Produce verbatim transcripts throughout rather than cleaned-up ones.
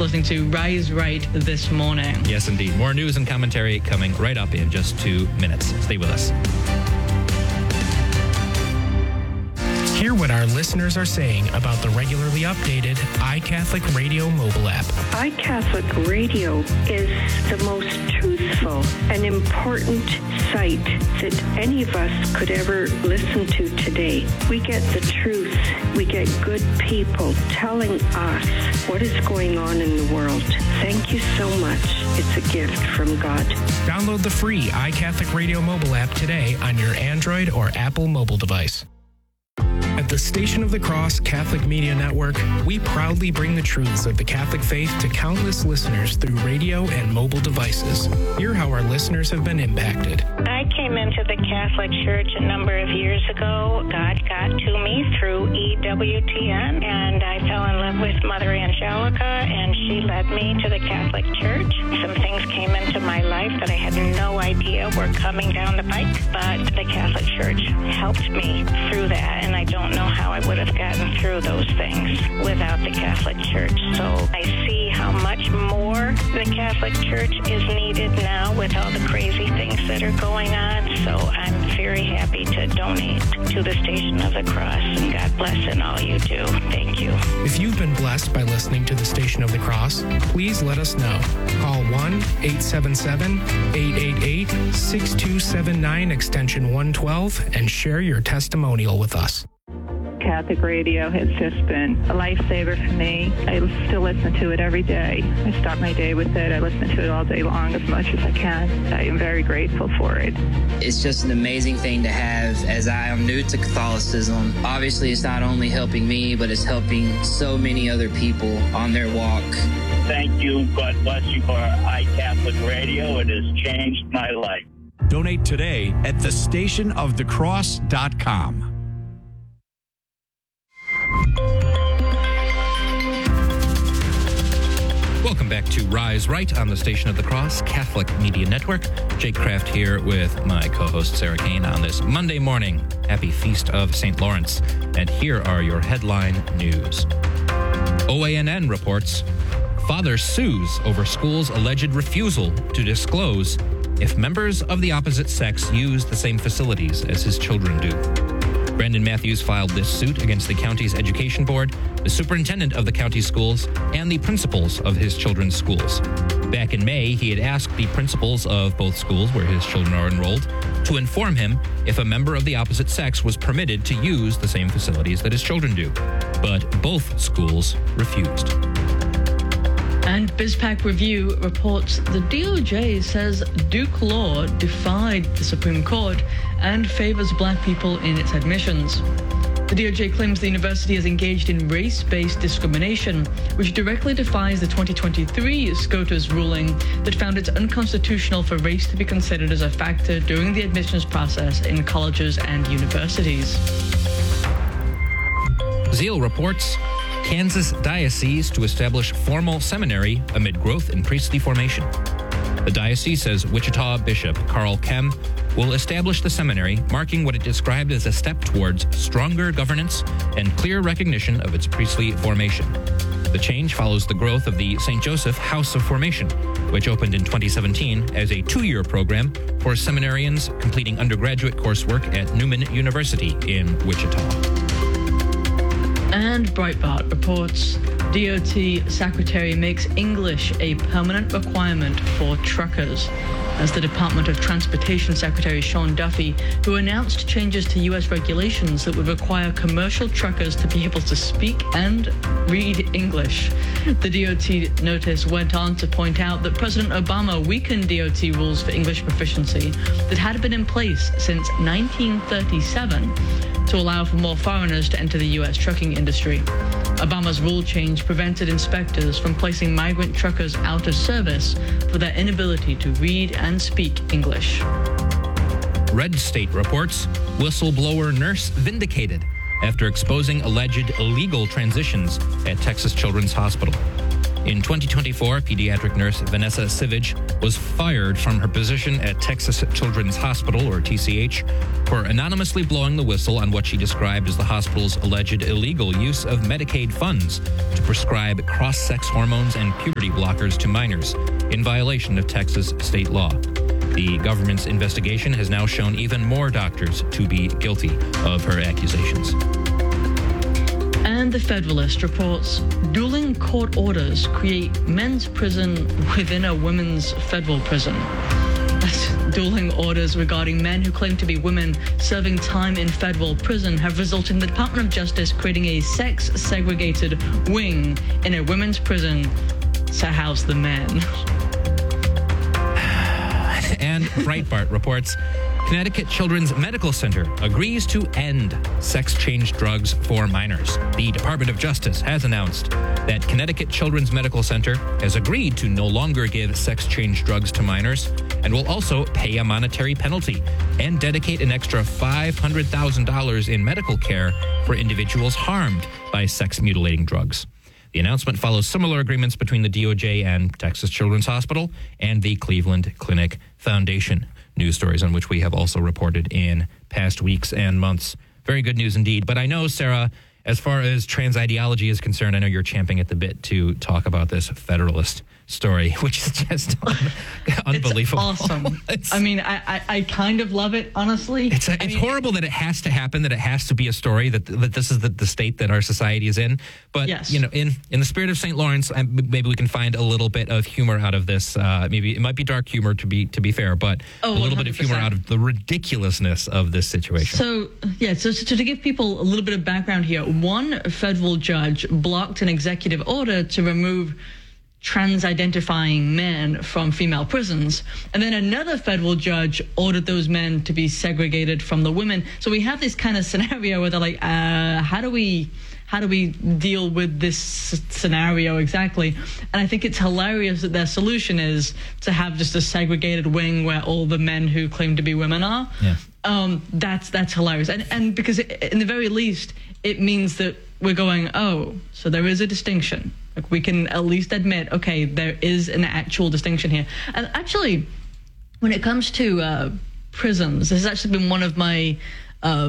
listening to Rise Right this morning. Yes, indeed. More news and commentary coming right up in just two minutes. Stay with us. Hear what our listeners are saying about the regularly updated iCatholic Radio mobile app. iCatholic Radio is the most truthful and important site that any of us could ever listen to today. We get the truth. We get good people telling us what is going on in the world. Thank you so much. It's a gift from God. Download the free iCatholic Radio mobile app today on your Android or Apple mobile device. At the Station of the Cross Catholic Media Network, we proudly bring the truths of the Catholic faith to countless listeners through radio and mobile devices. Hear how our listeners have been impacted. I came into the Catholic Church a number of years ago. God got to me through E W T N, and I fell in love with Mother Angelica, and she led me to the Catholic Church. Some things came into my life that I had no idea were coming down the pike, but the Catholic Church helped me through that, and I don't know how I would have gotten through those things without the Catholic Church. So I see how much more the Catholic Church is needed now with all the crazy things that are going on. So I'm very happy to donate to the Station of the Cross, and God bless in all you do. Thank you. If you've been blessed by listening to the Station of the Cross, please let us know. Call one eight seven seven, eight eight eight, six two seven nine extension one twelve and share your testimonial with us. Catholic radio has just been a lifesaver for me. I still listen to it every day. I start my day with it. I listen to it all day long as much as I can. I am very grateful for it. It's just an amazing thing to have, as I am new to Catholicism. Obviously, it's not only helping me, but it's helping so many other people on their walk. Thank you. God bless you for iCatholic Radio. It has changed my life. Donate today at the station of the cross dot com. Welcome back to Rise Right on the Station of the Cross Catholic Media Network. Jake Kraft here with my co-host Sarah Kane on this Monday morning. Happy Feast of Saint Lawrence. And here are your headline news. O A N N reports, father sues over school's alleged refusal to disclose if members of the opposite sex use the same facilities as his children do. Brandon Matthews filed this suit against the county's education board, the superintendent of the county schools, and the principals of his children's schools. Back in May, he had asked the principals of both schools where his children are enrolled to inform him if a member of the opposite sex was permitted to use the same facilities that his children do. But both schools refused. And BizPac Review reports the D O J says Duke Law defied the Supreme Court and favors black people in its admissions. The D O J claims the university has engaged in race-based discrimination, which directly defies the twenty twenty-three SCOTUS ruling that found it unconstitutional for race to be considered as a factor during the admissions process in colleges and universities. Zeal reports Kansas diocese to establish formal seminary amid growth in priestly formation. The diocese says Wichita Bishop Carl Kem will establish the seminary, marking what it described as a step towards stronger governance and clear recognition of its priestly formation. The change follows the growth of the Saint Joseph House of Formation, which opened in twenty seventeen as a two-year program for seminarians completing undergraduate coursework at Newman University in Wichita. And Breitbart reports D O T Secretary makes English a permanent requirement for truckers. As the Department of Transportation Secretary Sean Duffy, who announced changes to U S regulations that would require commercial truckers to be able to speak and read English. The D O T notice went on to point out that President Obama weakened D O T rules for English proficiency that had been in place since nineteen thirty-seven to allow for more foreigners to enter the U S trucking industry. Obama's rule change prevented inspectors from placing migrant truckers out of service for their inability to read and speak English. Red State reports whistleblower nurse vindicated after exposing alleged illegal transitions at Texas Children's Hospital. In twenty twenty-four, pediatric nurse Vanessa Sivage was fired from her position at Texas Children's Hospital, or T C H, for anonymously blowing the whistle on what she described as the hospital's alleged illegal use of Medicaid funds to prescribe cross-sex hormones and puberty blockers to minors, in violation of Texas state law. The government's investigation has now shown even more doctors to be guilty of her accusations. And the Federalist reports dueling court orders create men's prison within a women's federal prison. Dueling orders regarding men who claim to be women serving time in federal prison have resulted in the Department of Justice creating a sex-segregated wing in a women's prison to house the men. And Breitbart reports Connecticut Children's Medical Center agrees to end sex-change drugs for minors. The Department of Justice has announced that Connecticut Children's Medical Center has agreed to no longer give sex-change drugs to minors and will also pay a monetary penalty and dedicate an extra five hundred thousand dollars in medical care for individuals harmed by sex-mutilating drugs. The announcement follows similar agreements between the D O J and Texas Children's Hospital and the Cleveland Clinic Foundation. News stories on which we have also reported in past weeks and months. Very good news indeed. But I know, Sarah, as far as trans ideology is concerned, I know you're champing at the bit to talk about this Federalist story, which is just un- unbelievable. It's awesome. it's, I mean, I, I, I kind of love it, honestly. It's, a, it's mean, horrible that it has to happen, that it has to be a story, that that this is the, the state that our society is in. But, yes. you know, in, in the spirit of Saint Lawrence, maybe we can find a little bit of humor out of this. Uh, maybe it might be dark humor, to be to be fair, but oh, a little one hundred percent. bit of humor out of the ridiculousness of this situation. So, yeah, so, so to give people a little bit of background here, one federal judge blocked an executive order to remove trans-identifying men from female prisons. And then another federal judge ordered those men to be segregated from the women. So we have this kind of scenario where they're like, uh, how do we how do we deal with this scenario exactly? And I think it's hilarious that their solution is to have just a segregated wing where all the men who claim to be women are. Yeah. Um, that's that's hilarious. And, and because it, in the very least, it means that we're going, oh, so there is a distinction. Like, we can at least admit, okay, there is an actual distinction here. And actually, when it comes to uh, prisons, this has actually been one of my, uh,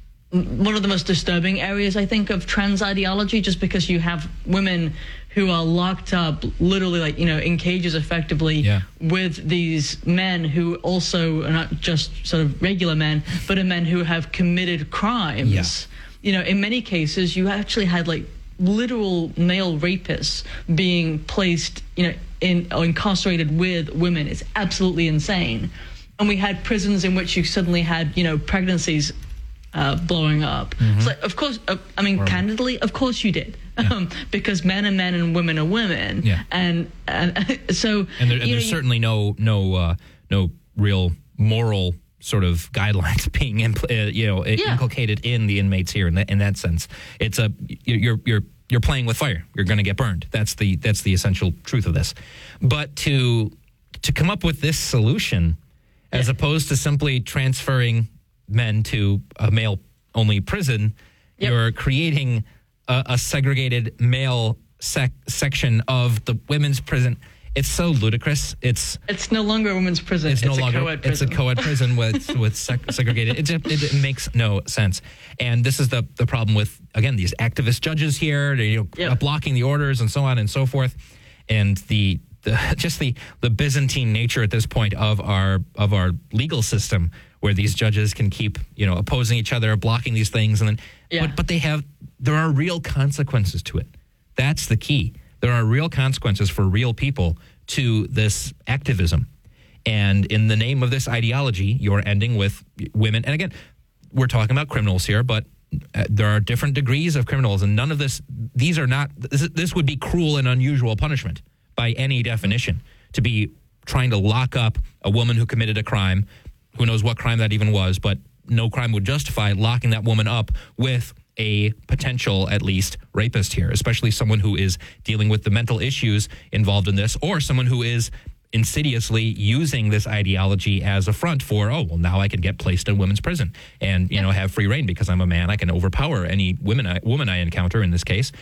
one of the most disturbing areas, I think, of trans ideology, just because you have women who are locked up literally, like, you know, in cages effectively yeah. with these men who also are not just sort of regular men, but are men who have committed crimes. Yeah. You know, in many cases, you actually had, like, literal male rapists being placed, you know, in or incarcerated with women. It's absolutely insane. And we had prisons in which you suddenly had, you know, pregnancies uh, blowing up. Mm-hmm. So, of course, uh, I mean, Horrible. candidly, of course you did, yeah. um, because men are men and women are women. Yeah. And and so, and, there, and there's know, certainly no no uh, no real moral sort of guidelines being impl- uh, you know yeah. inculcated in the inmates here in that in that sense. It's a you're you're you're playing with fire. You're going to get burned. That's the that's the essential truth of this. But to to come up with this solution, as yeah. opposed to simply transferring men to a male only prison, yep. you're creating a, a segregated male sec- section of the women's prison. It's so ludicrous. It's it's no longer a women's prison. It's, it's no a longer. co-ed prison. It's a co-ed prison with with seg- segregated. It, just, it, it makes no sense. And this is the the problem with, again, these activist judges here, you know, yep. blocking the orders and so on and so forth, and the, the just the the Byzantine nature at this point of our of our legal system, where these judges can keep, you know, opposing each other, blocking these things, and then yeah. but but they have there are real consequences to it. That's the key. There are real consequences for real people to this activism. And in the name of this ideology, you're ending with women. And again, we're talking about criminals here, but uh, there are different degrees of criminals. And none of this, these are not, this, this would be cruel and unusual punishment by any definition, to be trying to lock up a woman who committed a crime, who knows what crime that even was, but no crime would justify locking that woman up with a potential, at least, rapist here, especially someone who is dealing with the mental issues involved in this, or someone who is insidiously using this ideology as a front for, oh, well, now I can get placed in women's prison and, you yeah. know, have free reign because I'm a man. I can overpower any women I, woman I encounter in this case.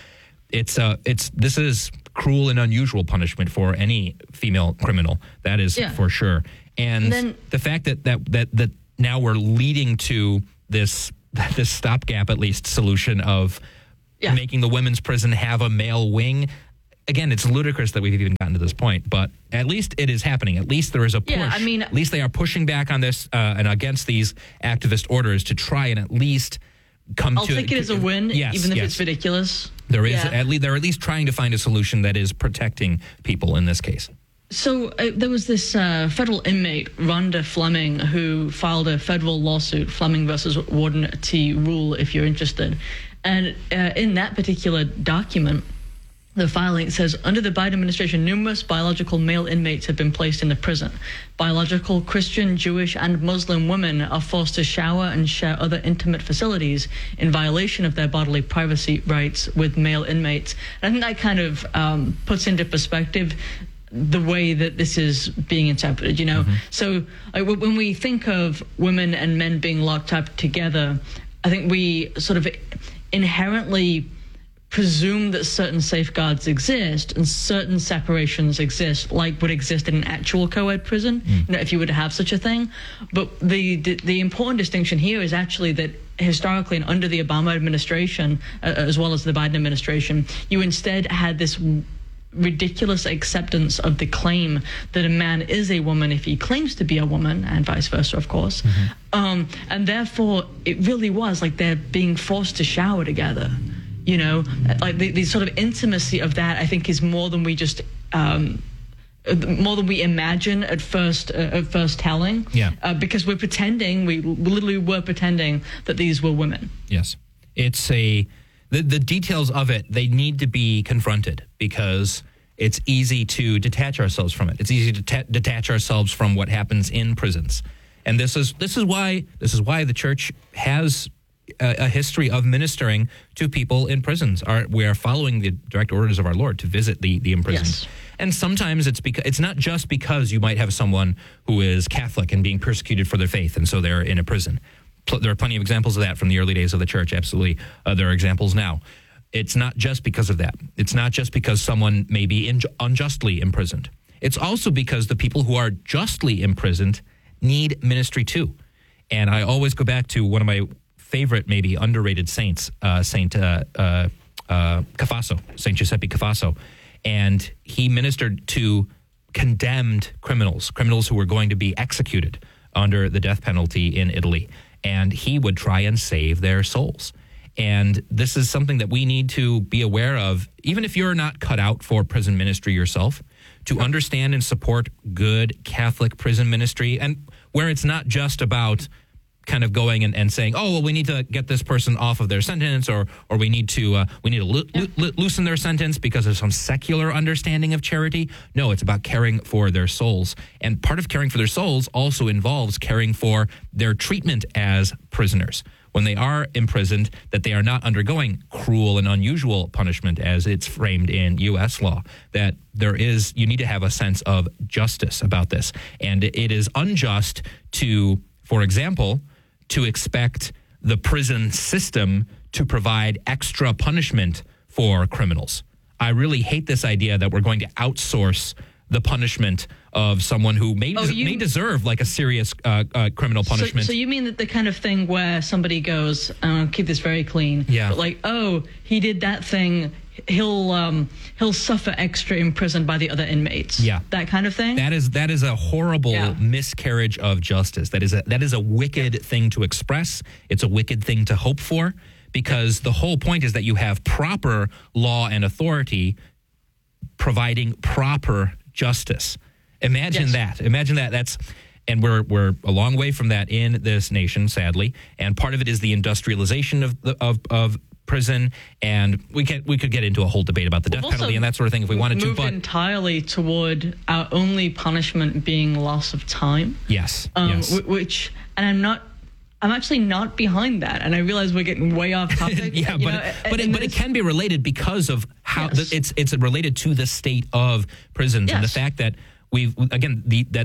it's uh, it's this is cruel and unusual punishment for any female criminal. That is Yeah. for sure. And, And then- the fact that, that that that now we're leading to this this stopgap, at least, solution of Yeah. making the women's prison have a male wing. Again, it's ludicrous that we've even gotten to this point, but at least it is happening. At least there is a push. Yeah, I mean- at least they are pushing back on this uh, and against these activist orders to try and at least come I'll to. take it as a win, Yes, even if yes. it's ridiculous. There is Yeah. at least they're at least trying to find a solution that is protecting people in this case. So uh, there was this uh, federal inmate, Rhonda Fleming, who filed a federal lawsuit, Fleming versus Warden T. Rule, if you're interested. And uh, in that particular document, the filing says, under the Biden administration, numerous biological male inmates have been placed in the prison. Biological Christian, Jewish, and Muslim women are forced to shower and share other intimate facilities in violation of their bodily privacy rights with male inmates. And I think that kind of um, puts into perspective the way that this is being interpreted, you know? Mm-hmm. So like, when we think of women and men being locked up together, I think we sort of inherently presume that certain safeguards exist and certain separations exist, like would exist in an actual co-ed prison, mm. you know, if you would have such a thing. But the, the the important distinction here is actually that historically and under the Obama administration, uh, as well as the Biden administration, you instead had this ridiculous acceptance of the claim that a man is a woman if he claims to be a woman, and vice versa, of course. Mm-hmm. Um, and therefore, it really was like they're being forced to shower together. You know, like the, the sort of intimacy of that, I think, is more than we just, um, more than we imagine at first, uh, at first telling. Yeah. Uh, because we're pretending, we literally were pretending that these were women. Yes. It's a, the, the details of it, they need to be confronted because it's easy to detach ourselves from it. It's easy to ta- detach ourselves from what happens in prisons. And this is, this is why, this is why the church has A, a history of ministering to people in prisons. Our, we are following the direct orders of our Lord to visit the, the imprisoned. Yes. And sometimes it's because it's not just because you might have someone who is Catholic and being persecuted for their faith, and so they're in a prison. Pl- there are plenty of examples of that from the early days of the church. Absolutely, uh, there are examples now. It's not just because of that. It's not just because someone may be in, unjustly imprisoned. It's also because the people who are justly imprisoned need ministry too. And I always go back to one of my favorite, maybe underrated saints, uh, Saint uh, uh, uh, Cafasso, Saint Giuseppe Cafasso. And he ministered to condemned criminals, criminals who were going to be executed under the death penalty in Italy. And he would try and save their souls. And this is something that we need to be aware of, even if you're not cut out for prison ministry yourself, to understand and support good Catholic prison ministry, and where it's not just about kind of going and, and saying, oh, well, we need to get this person off of their sentence, or or we need to uh, we need to lo- yeah. lo- loosen their sentence because of some secular understanding of charity. No, it's about caring for their souls. And part of caring for their souls also involves caring for their treatment as prisoners. When they are imprisoned, that they are not undergoing cruel and unusual punishment as it's framed in U S law, that there is, you need to have a sense of justice about this. And it is unjust to, for example, to expect the prison system to provide extra punishment for criminals. I really hate this idea that we're going to outsource the punishment of someone who may, Oh, des- you- may deserve like a serious uh, uh, criminal punishment. So, so you mean that the kind of thing where somebody goes, and I'll keep this very clean, Yeah. but like, oh, he did that thing, he'll um, he'll suffer extra in prison by the other inmates. Yeah. That kind of thing? That is that is a horrible Yeah. miscarriage of justice. That is a that is a wicked yeah. thing to express. It's a wicked thing to hope for, because the whole point is that you have proper law and authority providing proper justice. Imagine Yes. that. Imagine that. That's and we're we're a long way from that in this nation, sadly. And part of it is the industrialization of the, of of prison, and we can we could get into a whole debate about the We've death penalty and that sort of thing if we wanted to. moved But entirely toward our only punishment being loss of time. yes, Um, yes. wh- Which, and I'm not. I'm actually not behind that, and I realize we're getting way off topic. yeah, you but know, it, but and it, but it this- can be related because of how Yes. the, it's it's related to the state of prisons and the Yes. fact that we've again the that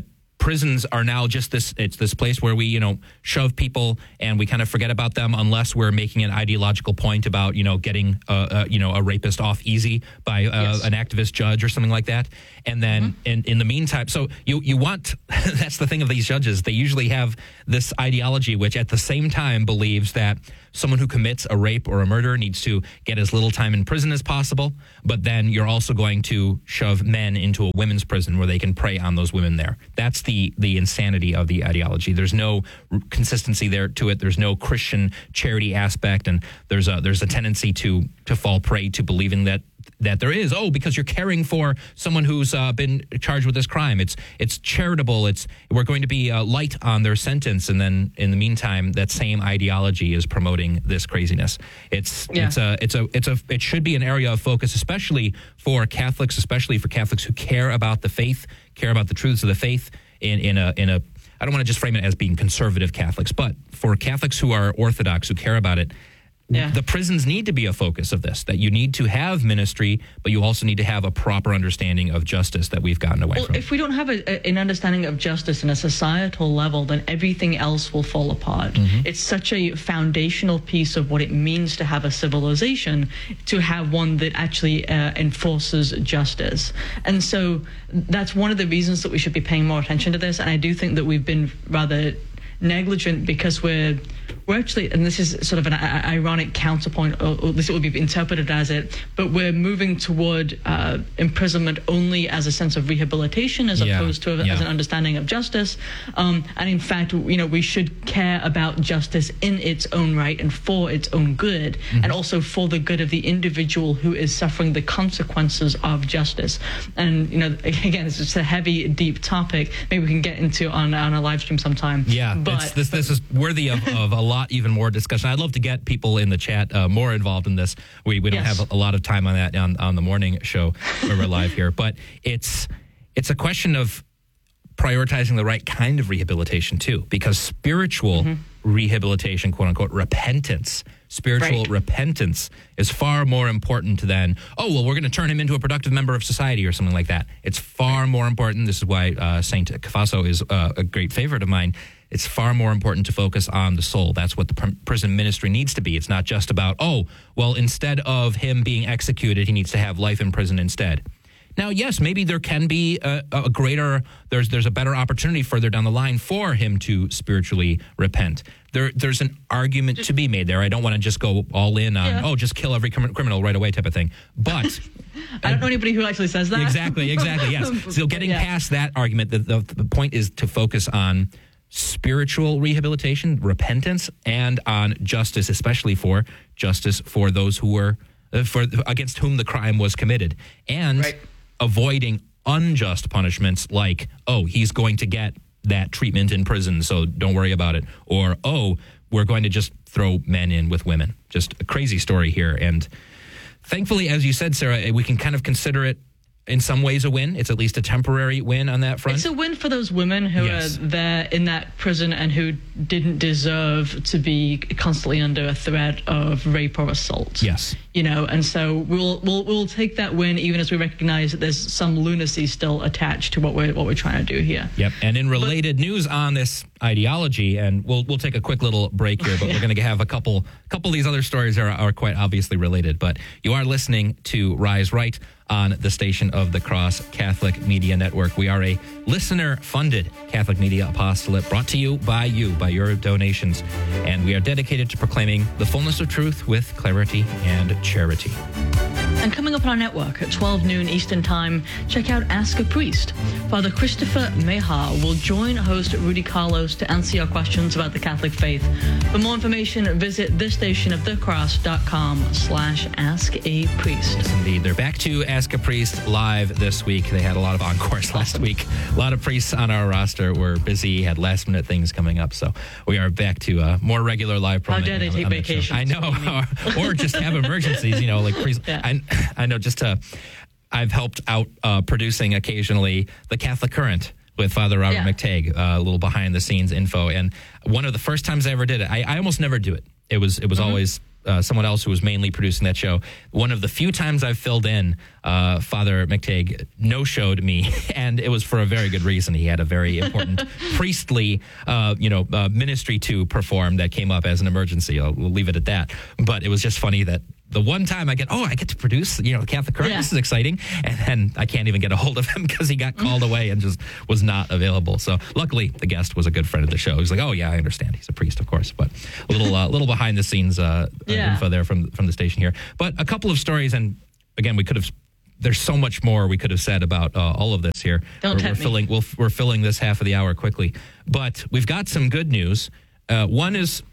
prisons are now just this, it's this place where we, you know, shove people and we kind of forget about them unless we're making an ideological point about, you know, getting, uh, uh, you know, a rapist off easy by uh, Yes. an activist judge or something like that. And then mm-hmm. in, in the meantime, so you, you want, that's the thing of these judges. They usually have this ideology, which at the same time believes that someone who commits a rape or a murder needs to get as little time in prison as possible. But then you're also going to shove men into a women's prison where they can prey on those women there. That's the the insanity of the ideology. There's no r- consistency there to it. There's no Christian charity aspect. And there's a, there's a tendency to to fall prey to believing that that there is, oh, because you're caring for someone who's uh, been charged with this crime. It's it's charitable. It's we're going to be uh, light on their sentence, and then in the meantime, that same ideology is promoting this craziness. It's Yeah. it's a it's a it's a it should be an area of focus, especially for Catholics, especially for Catholics who care about the faith, care about the truths of the faith. In in a in a I don't want to just frame it as being conservative Catholics, but for Catholics who are Orthodox, who care about it. Yeah. The prisons need to be a focus of this, that you need to have ministry, but you also need to have a proper understanding of justice that we've gotten away Well, from. if we don't have a, a, an understanding of justice in a societal level, then everything else will fall apart. Mm-hmm. It's such a foundational piece of what it means to have a civilization, to have one that actually uh, enforces justice. And so that's one of the reasons that we should be paying more attention to this. And I do think that we've been rather negligent because we're we're actually, and this is sort of an uh, ironic counterpoint, or at least it would be interpreted as it, but we're moving toward uh, imprisonment only as a sense of rehabilitation as Yeah, opposed to a, yeah. as an understanding of justice. Um, and in fact, you know, we should care about justice in its own right and for its own good, Mm-hmm. and also for the good of the individual who is suffering the consequences of justice. And, you know, again, it's just a heavy, deep topic. Maybe we can get into on, on a live stream sometime. Yeah, but it's, this this is worthy of, of a lot, even more discussion. I'd love to get people in the chat uh, more involved in this. We we don't Yes. have a, a lot of time on that on, on the morning show where we're live here, but it's it's a question of prioritizing the right kind of rehabilitation too, because spiritual Mm-hmm. rehabilitation, quote unquote, repentance, spiritual Right. repentance is far more important than, oh, well, we're going to turn him into a productive member of society or something like that. It's far more important. This is why uh, Saint Cafaso is uh, a great favorite of mine. It's far more important to focus on the soul. That's what the pr- prison ministry needs to be. It's not just about, oh, well, instead of him being executed, he needs to have life in prison instead. Now, yes, maybe there can be a, a greater, there's there's a better opportunity further down the line for him to spiritually repent. There, There's an argument to be made there. I don't want to just go all in on, Yeah. oh, just kill every crim- criminal right away type of thing. But I don't know anybody who actually says that. exactly, exactly, yes. So getting Yeah. past that argument, the, the, the point is to focus on spiritual rehabilitation, repentance, and on justice, especially for justice for those who were, uh, for against whom the crime was committed. And Right. avoiding unjust punishments like, oh, he's going to get that treatment in prison, so don't worry about it. Or, oh, we're going to just throw men in with women. Just a crazy story here. And thankfully, as you said, Sarah, we can kind of consider it in some ways a win. It's at least a temporary win on that front. It's a win for those women who Yes. are there in that prison and who didn't deserve to be constantly under a threat of rape or assault. Yes. You know, and so we'll we'll we'll take that win, even as we recognize that there's some lunacy still attached to what we're what we're trying to do here. Yep. And in related but, news on this ideology, and we'll we'll take a quick little break here, but yeah. we're going to have a couple couple of these other stories are are quite obviously related. But you are listening to Rise Right on the Station of the Cross Catholic Media Network. We are a listener-funded Catholic media apostolate brought to you by you, by your donations. And we are dedicated to proclaiming the fullness of truth with clarity and charity. And coming up on our network at twelve noon Eastern Time, check out Ask a Priest. Father Christopher Meha will join host Rudy Carlos to answer your questions about the Catholic faith. For more information, visit thestationofthecross.com slash ask a priest. Yes, indeed. They're back to Ask a Priest live this week. They had a lot of encores last week. A lot of priests on our roster were busy, had last minute things coming up. So we are back to uh, more regular live How programming. dare they take vacations? I know. Or just have emergencies, you know, like priests. Yeah. I, I know just to, I've helped out uh, producing occasionally the Catholic Current with Father Robert Yeah. McTagg, uh, a little behind the scenes info. And one of the first times I ever did it, I, I almost never do it. It was it was Mm-hmm. always uh, someone else who was mainly producing that show. One of the few times I've filled in, uh, Father McTague no-showed me, and it was for a very good reason. He had a very important priestly, uh, you know, uh, ministry to perform that came up as an emergency. I'll, we'll leave it at that. But it was just funny that the one time I get, oh, I get to produce, you know, Catholic Current. Yeah. This is exciting. And then I can't even get a hold of him because he got called away and just was not available. So luckily, the guest was a good friend of the show. He's like, oh, yeah, I understand. He's a priest, of course. But a little uh, little behind the scenes uh, yeah. info there from, from the station here. But a couple of stories. And again, we could have, there's so much more we could have said about uh, all of this here. Don't we're, tempt we're filling, me. we'll, we're filling this half of the hour quickly. But we've got some good news. Uh, one is,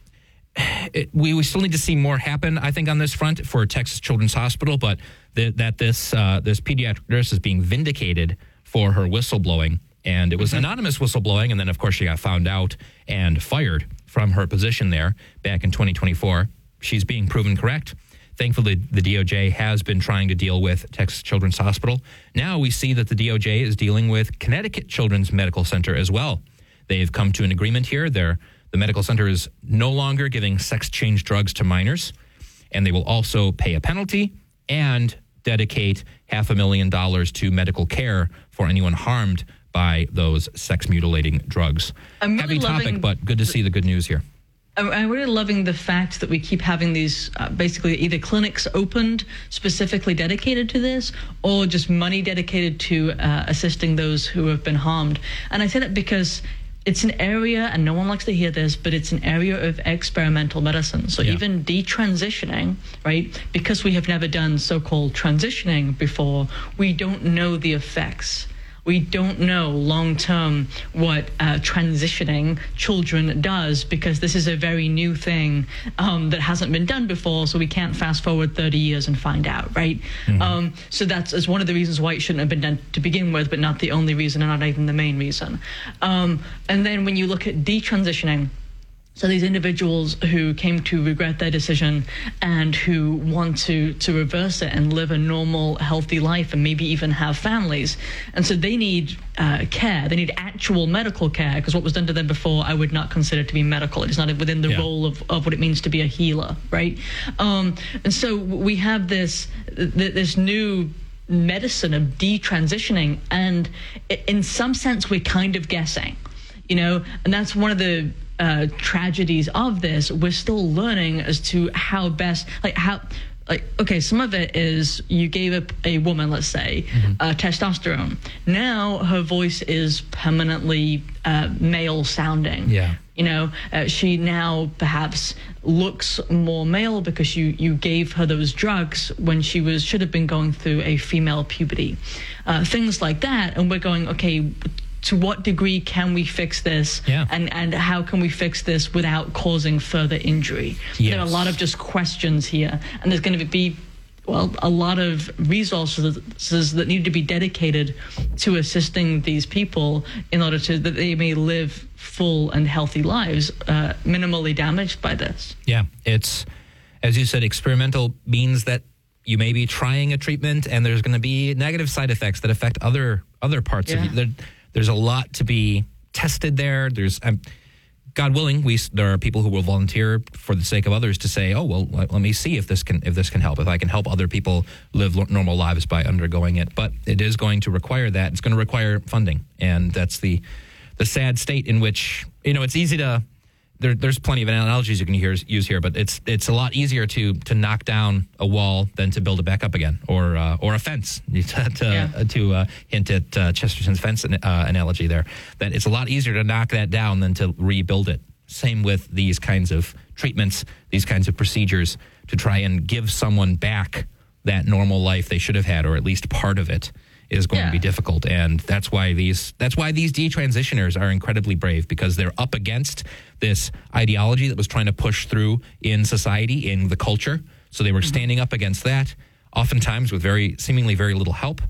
It, we, we still need to see more happen, I think, on this front for Texas Children's Hospital, but the, that this uh, this pediatric nurse is being vindicated for her whistleblowing. And it was mm-hmm. anonymous whistleblowing, and then, of course, she got found out and fired from her position there back in twenty twenty-four. She's being proven correct. Thankfully, the D O J has been trying to deal with Texas Children's Hospital. Now we see that the D O J is dealing with Connecticut Children's Medical Center as well. They've come to an agreement here. They're The medical center is no longer giving sex change drugs to minors, and they will also pay a penalty and dedicate half a million dollars to medical care for anyone harmed by those sex mutilating drugs. I'm really Heavy topic, loving- but good to see the good news here. I'm really loving the fact that we keep having these uh, basically either clinics opened specifically dedicated to this or just money dedicated to uh, assisting those who have been harmed. And I say that because it's an area, and no one likes to hear this, but it's an area of experimental medicine. So yeah. even detransitioning, right, because we have never done so-called transitioning before, we don't know the effects. We don't know long-term what uh, transitioning children does, because this is a very new thing um, that hasn't been done before, so we can't fast forward thirty years and find out, right? Mm-hmm. Um, so that's, that's one of the reasons why it shouldn't have been done to begin with, but not the only reason and not even the main reason. Um, and then when you look at detransitioning, so these individuals who came to regret their decision and who want to, to reverse it and live a normal, healthy life and maybe even have families. And so they need uh, care. They need actual medical care, because what was done to them before I would not consider to be medical. It is not within the yeah. role of, of what it means to be a healer, right? Um, and so we have this, this new medicine of detransitioning, and in some sense we're kind of guessing, you know, and that's one of the Uh, tragedies of this. We're still learning as to how best, like how, like, okay, some of it is you gave a, a woman, let's say, mm-hmm. uh, testosterone. Now her voice is permanently uh, male sounding. Yeah. You know, uh, she now perhaps looks more male because you, you gave her those drugs when she was should have been going through a female puberty. Uh, things like that. And we're going, okay, to what degree can we fix this? Yeah. And, and how can we fix this without causing further injury? Yes. There are a lot of just questions here. And there's going to be, well, a lot of resources that need to be dedicated to assisting these people in order to that they may live full and healthy lives, uh, minimally damaged by this. Yeah, it's, as you said, experimental means that you may be trying a treatment and there's going to be negative side effects that affect other other parts yeah. of you. There, There's a lot to be tested there. There's, um, God willing, we there are people who will volunteer for the sake of others to say, "Oh, well, let, let me see if this can if this can help. If I can help other people live lo- normal lives by undergoing it." But it is going to require that. It's going to require funding, and that's the the sad state in which, you know, it's easy to. There, there's plenty of analogies you can hear, use here, but it's it's a lot easier to to knock down a wall than to build it back up again, or uh, or a fence. To to, Yeah. uh, to uh, hint at uh, Chesterton's fence uh, analogy there, that it's a lot easier to knock that down than to rebuild it. Same with these kinds of treatments, these kinds of procedures, to try and give someone back that normal life they should have had, or at least part of it, is going Yeah. to be difficult. And that's why these that's why these detransitioners are incredibly brave, because they're up against this ideology that was trying to push through in society, in the culture. So they were mm-hmm. standing up against that, oftentimes with very seemingly very little help.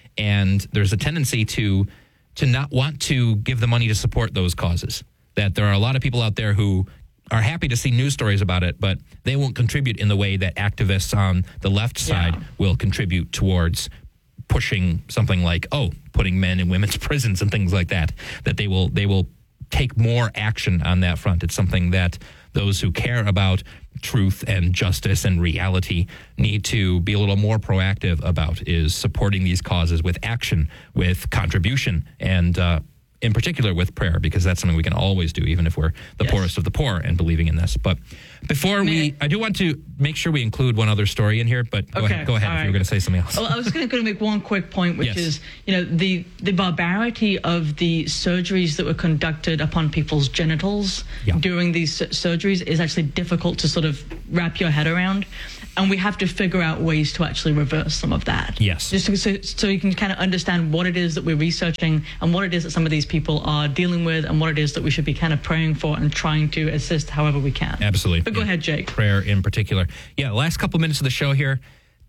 And there's a tendency to to not want to give the money to support those causes. That there are a lot of people out there who are happy to see news stories about it, but they won't contribute in the way that activists on the left side Yeah. will contribute towards pushing something like, oh, putting men in women's prisons and things like that, that they will they will take more action on that front. It's something that those who care about truth and justice and reality need to be a little more proactive about, is supporting these causes with action, with contribution, and uh, in particular with prayer, because that's something we can always do, even if we're the yes. poorest of the poor and believing in this. But before May we, I do want to make sure we include one other story in here, but go okay. ahead, go ahead if right. you were going to say something else. Well, I was going to make one quick point, which yes. is, you know, the, the barbarity of the surgeries that were conducted upon people's genitals yeah. during these surgeries is actually difficult to sort of wrap your head around. And we have to figure out ways to actually reverse some of that. Yes. Just so, so you can kind of understand what it is that we're researching and what it is that some of these people are dealing with and what it is that we should be kind of praying for and trying to assist however we can. Absolutely. But go yeah. ahead, Jake. Prayer in particular. Yeah, last couple minutes of the show here,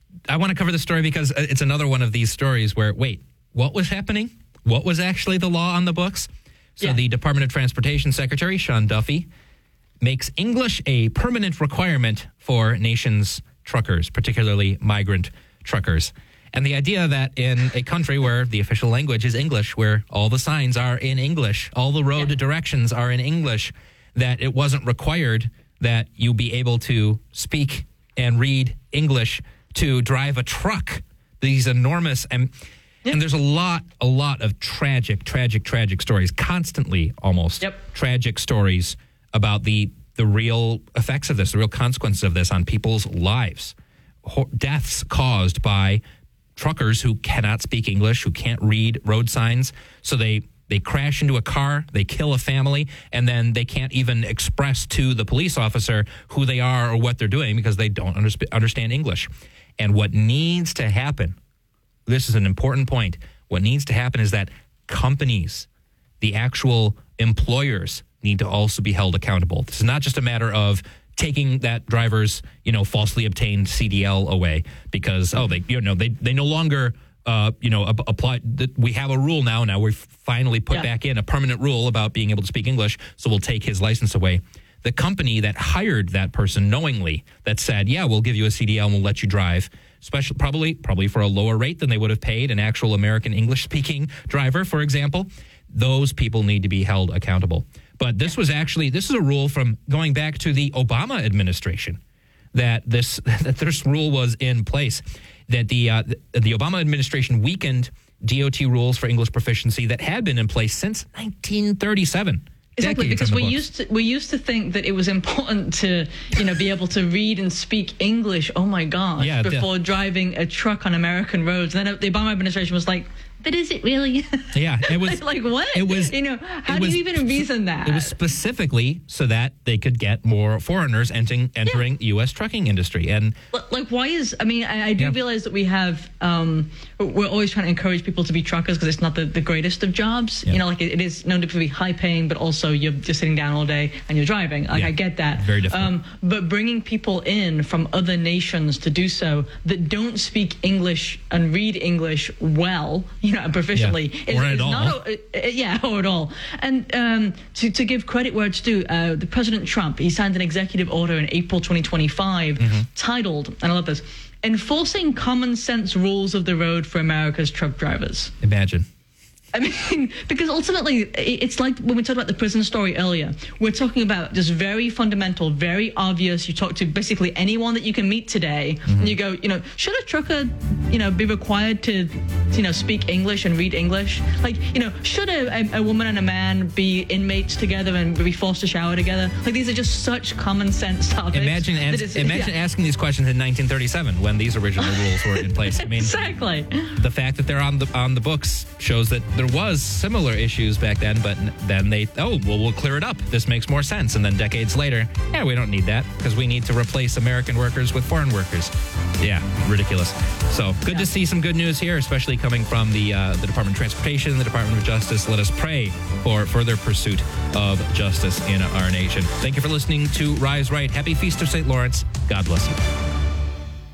I want to cover the story because it's another one of these stories where, wait, what was happening? What was actually the law on the books? So yeah. the Department of Transportation Secretary, Sean Duffy, makes English a permanent requirement for nations' truckers, particularly migrant truckers. And the idea that in a country where the official language is English, where all the signs are in English, all the road yeah. directions are in English, that it wasn't required that you be able to speak and read English to drive a truck. These enormous, and yeah. and there's a lot, a lot of tragic, tragic, tragic stories, constantly almost yep. tragic stories about the the real effects of this, the real consequences of this on people's lives. Ho- deaths caused by truckers who cannot speak English, who can't read road signs. So they, they crash into a car, they kill a family, and then they can't even express to the police officer who they are or what they're doing because they don't undersp- understand English. And what needs to happen, this is an important point, what needs to happen is that companies, the actual employers, need to also be held accountable. This is not just a matter of taking that driver's, you know, falsely obtained C D L away because, oh, they, you know, they, they no longer, uh, you know, apply. We have a rule now. Now we've finally put yeah. back in a permanent rule about being able to speak English. So we'll take his license away. The company that hired that person knowingly, that said, yeah, we'll give you a C D L and we'll let you drive, special, probably, probably for a lower rate than they would have paid an actual American English speaking driver, for example. Those people need to be held accountable. But this was actually, this is a rule from going back to the Obama administration, that this that this rule was in place, that the, uh, the the Obama administration weakened D O T rules for English proficiency that had been in place since nineteen thirty-seven. Exactly, because we used to we used to think that it was important to, you know, be able to read and speak English. Oh my gosh! Yeah, before the, driving a truck on American roads. And then the Obama administration was like, "But is it really?" Yeah, it was like what? It was, you know, how do was, you even reason that? It was specifically so that they could get more foreigners entering entering yeah. U S trucking industry. And like, why is? I mean, I, I do yeah. realize that we have. Um, we're always trying to encourage people to be truckers because it's not the, the greatest of jobs. Yeah. You know, like it, it is known to be high paying, but also you're just sitting down all day and you're driving. Like yeah. I get that. Very different. Um, but bringing people in from other nations to do so that don't speak English and read English well, you know, proficiently, yeah. is, or at is all. not. A, uh, yeah, or at all. And um, to to give credit where it's due, uh, the President Trump, he signed an executive order in April twenty twenty-five mm-hmm. titled, and I love this, Enforcing Common Sense Rules of the Road for America's Truck Drivers. Imagine. I mean, because ultimately, it's like when we talked about the prison story earlier, we're talking about just very fundamental, very obvious. You talk to basically anyone that you can meet today, mm-hmm. and you go, you know, should a trucker, you know, be required to, you know, speak English and read English? Like, you know, should a, a, a woman and a man be inmates together and be forced to shower together? Like, these are just such common sense topics. Imagine, ans- imagine yeah. asking these questions in nineteen thirty-seven when these original rules were in place. I mean, exactly. The fact that they're on the on the books shows that there was similar issues back then, but then they, oh, well, we'll clear it up. This makes more sense. And then decades later, yeah, we don't need that because we need to replace American workers with foreign workers. Yeah, ridiculous. So good yeah. to see some good news here, especially coming from the uh, the Department of Transportation, the Department of Justice. Let us pray for further pursuit of justice in our nation. Thank you for listening to Rise Right. Happy Feast of Saint Lawrence. God bless you.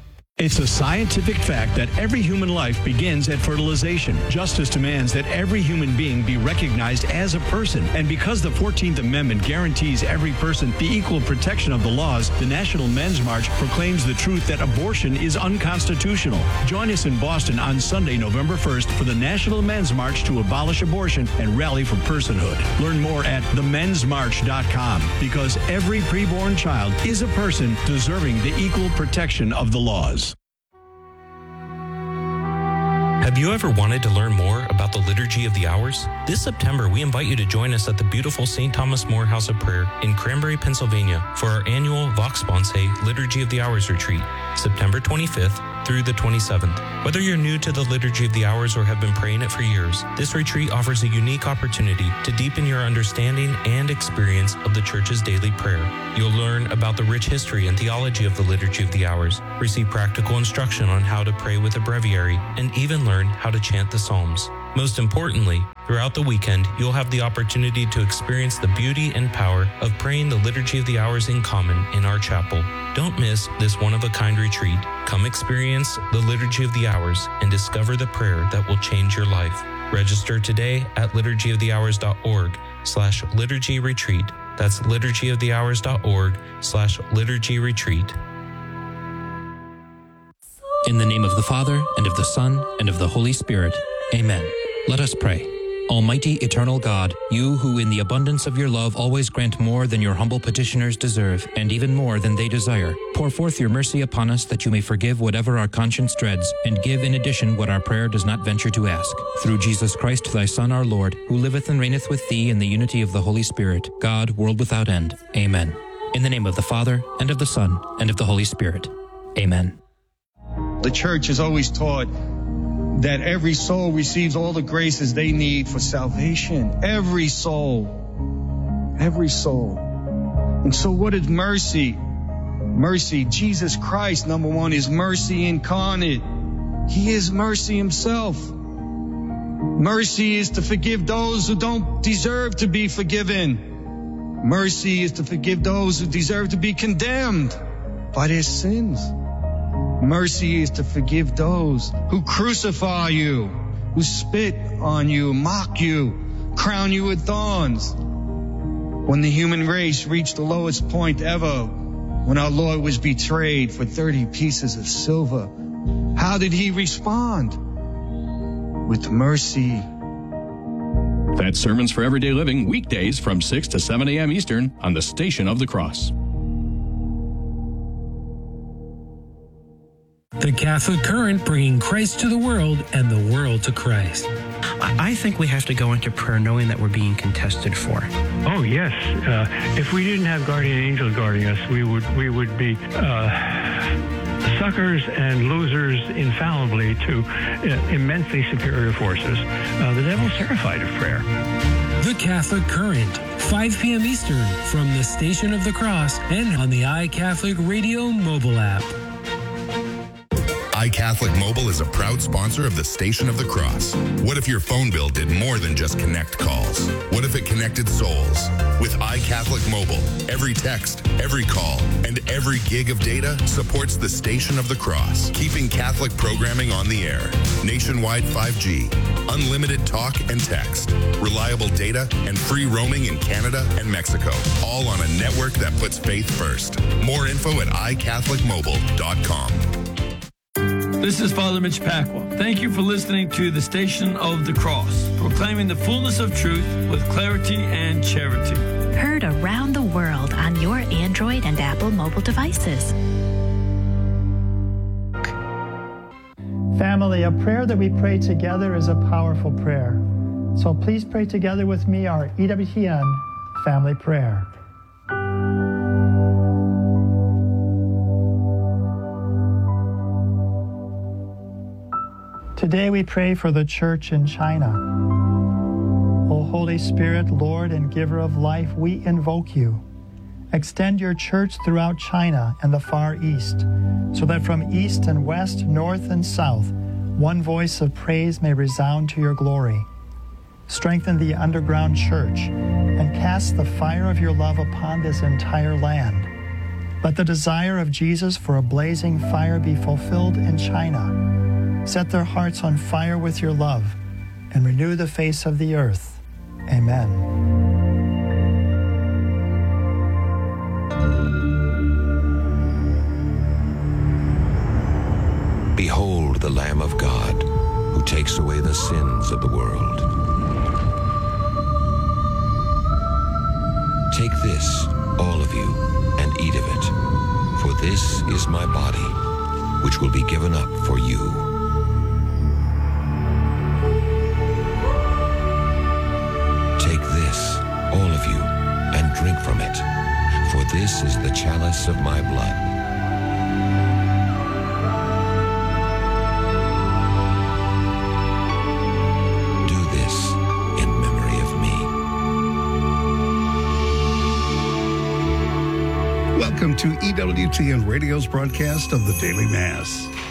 It's a scientific fact that every human life begins at fertilization. Justice demands that every human being be recognized as a person. And because the fourteenth Amendment guarantees every person the equal protection of the laws, the National Men's March proclaims the truth that abortion is unconstitutional. Join us in Boston on Sunday, November first for the National Men's March to abolish abortion and rally for personhood. Learn more at the men's march dot com, because every preborn child is a person deserving the equal protection of the laws. Have you ever wanted to learn more about the Liturgy of the Hours? This September, we invite you to join us at the beautiful Saint Thomas More House of Prayer in Cranberry, Pennsylvania for our annual Vox Sponse Liturgy of the Hours retreat, September twenty-fifth through the twenty-seventh. Whether you're new to the Liturgy of the Hours or have been praying it for years, this retreat offers a unique opportunity to deepen your understanding and experience of the Church's daily prayer. You'll learn about the rich history and theology of the Liturgy of the Hours, receive practical instruction on how to pray with a breviary, and even learn how to chant the Psalms. Most importantly, throughout the weekend, you'll have the opportunity to experience the beauty and power of praying the Liturgy of the Hours in common in our chapel. Don't miss this one-of-a-kind retreat. Come experience the Liturgy of the Hours and discover the prayer that will change your life. Register today at liturgy of the hours dot org slash liturgy retreat. That's liturgy of the hours dot org slash liturgy retreat. In the name of the Father, and of the Son, and of the Holy Spirit. Amen. Let us pray. Almighty, eternal God, you who in the abundance of your love always grant more than your humble petitioners deserve, and even more than they desire, pour forth your mercy upon us that you may forgive whatever our conscience dreads, and give in addition what our prayer does not venture to ask. Through Jesus Christ, thy Son, our Lord, who liveth and reigneth with thee in the unity of the Holy Spirit, God, world without end. Amen. In the name of the Father, and of the Son, and of the Holy Spirit. Amen. The Church has always taught that every soul receives all the graces they need for salvation. Every soul. Every soul. And so what is mercy? Mercy, Jesus Christ, number one, is mercy incarnate. He is mercy himself. Mercy is to forgive those who don't deserve to be forgiven. Mercy is to forgive those who deserve to be condemned by their sins. Mercy is to forgive those who crucify you, who spit on you, mock you, crown you with thorns. When the human race reached the lowest point ever, when our Lord was betrayed for thirty pieces of silver, how did he respond? With mercy. That's Sermons for Everyday Living, weekdays from six to seven a.m. Eastern on the Station of the Cross. The Catholic Current, bringing Christ to the world and the world to Christ. I think we have to go into prayer knowing that we're being contested for. Oh yes, uh, if we didn't have guardian angels guarding us, we would we would be uh, suckers and losers infallibly to uh, immensely superior forces. Uh, the devil's terrified of prayer. The Catholic Current, five p.m. Eastern, from the Station of the Cross and on the iCatholic Radio mobile app. iCatholic Mobile is a proud sponsor of the Station of the Cross. What if your phone bill did more than just connect calls? What if it connected souls? With iCatholic Mobile, every text, every call, and every gig of data supports the Station of the Cross, keeping Catholic programming on the air. Nationwide five G, unlimited talk and text, reliable data, and free roaming in Canada and Mexico, all on a network that puts faith first. More info at i catholic mobile dot com. This is Father Mitch Pacwa. Thank you for listening to the Station of the Cross, proclaiming the fullness of truth with clarity and charity. Heard around the world on your Android and Apple mobile devices. Family, a prayer that we pray together is a powerful prayer. So please pray together with me our E W T N family prayer. Today we pray for the Church in China. O Holy Spirit, Lord and giver of life, we invoke you. Extend your Church throughout China and the Far East, so that from east and west, north and south, one voice of praise may resound to your glory. Strengthen the underground church and cast the fire of your love upon this entire land. Let the desire of Jesus for a blazing fire be fulfilled in China. Set their hearts on fire with your love and renew the face of the earth. Amen. Behold the Lamb of God, who takes away the sins of the world. Take this, all of you, and eat of it, for this is my body, which will be given up for you. Take this, all of you, and drink from it, for this is the chalice of my blood. Welcome to E W T N Radio's broadcast of the Daily Mass.